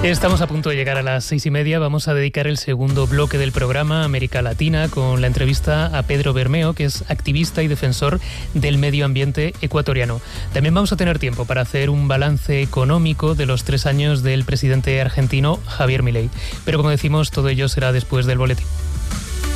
Estamos a punto de llegar a las 6:30. Vamos a dedicar el segundo bloque del programa a América Latina con la entrevista a Pedro Bermeo, que es activista y defensor del medio ambiente ecuatoriano. También vamos a tener tiempo para hacer un balance económico de los 3 años del presidente argentino Javier Milei. Pero como decimos, todo ello será después del boletín.